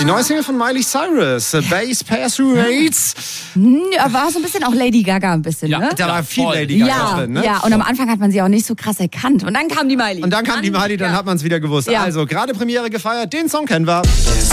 Die neue Single von Miley Cyrus, Bass Pass Rates. War so ein bisschen auch Lady Gaga ein bisschen, ne? Da war viel Lady Gaga drin, ne? Ja, und am Anfang hat man sie auch nicht so krass erkannt. Und dann kam die Miley. Dann hat man es wieder gewusst. Ja. Also, gerade Premiere gefeiert, den Song kennen wir.